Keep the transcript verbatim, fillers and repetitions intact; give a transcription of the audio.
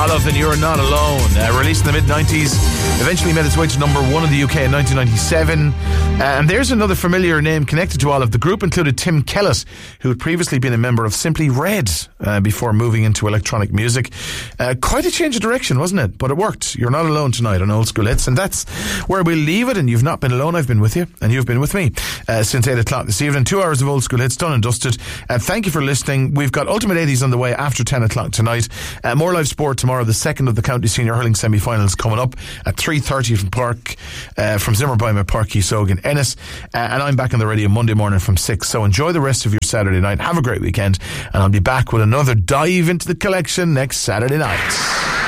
Micallef and You're Not Alone. Uh, released in the mid nineties, eventually made its way to number one in the U K in nineteen ninety-seven. Uh, and there's another familiar name connected to Olive. The group included Tim Kellett, who had previously been a member of Simply Red uh, before moving into electronic music. Uh, quite a change of direction, wasn't it? But it worked. You're not alone tonight on Old School Hits, and that's where we'll leave it. And you've not been alone. I've been with you, and you've been with me uh, since eight o'clock this evening. Two hours of Old School Hits done and dusted. Uh, thank you for listening. We've got Ultimate eighties on the way after ten o'clock tonight. Uh, more live sport tomorrow. The second of the county senior hurling semi-finals coming up at three thirty from Park, uh, from Zimmerbeim at Park Keysog in Ennis. Uh, and I'm back on the radio Monday morning from six. So enjoy the rest of your Saturday night. Have a great weekend. And I'll be back with another dive into the collection next Saturday night.